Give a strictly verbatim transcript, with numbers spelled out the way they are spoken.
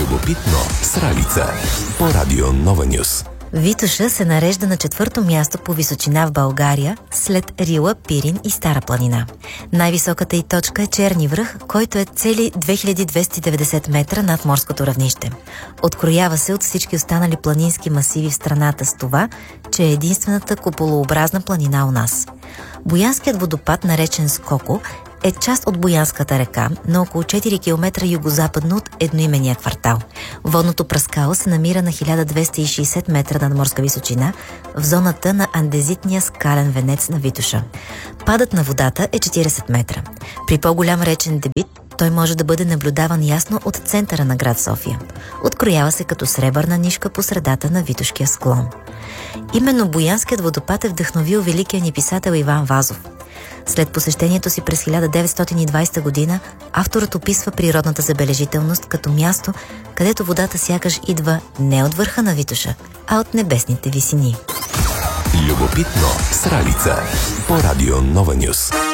Любопитно с Ралица по Радио Нова Нюс. Витоша се нарежда на четвърто място по височина в България, след Рила, Пирин и Стара планина. Най-високата й точка е Черни връх, който е цели две хиляди двеста и деветдесет метра над морското равнище. Откроява се от всички останали планински масиви в страната с това, че е единствената куполообразна планина у нас. Боянският водопад, наречен Скоко, е част от Боянската река, на около четири километра югозападно от едноименния квартал. Водното пръскало се намира на хиляда двеста и шейсет метра над морска височина в зоната на андезитния скален венец на Витоша. Падът на водата е четиридесет метра. При по-голям речен дебит той може да бъде наблюдаван ясно от центъра на град София. Откроява се като сребърна нишка по средата на Витошкия склон. Именно Боянският водопад е вдъхновил великия ни писател Иван Вазов. След посещението си през хиляда деветстотин и двадесета година, авторът описва природната забележителност като място, където водата сякаш идва не от върха на Витоша, а от небесните висини. Любопитно с Ралица по Радио Нова Нюс.